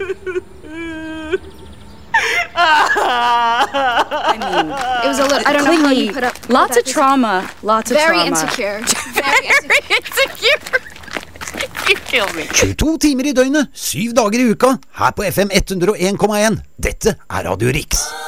I mean, it was a little, I don't know how you put up lots of trauma, lots of Very trauma. Insecure. Very insecure. You kill me. 22 timer I døgnet, 7 dager I uka, her på FM 101,1. Dette Radio Riks.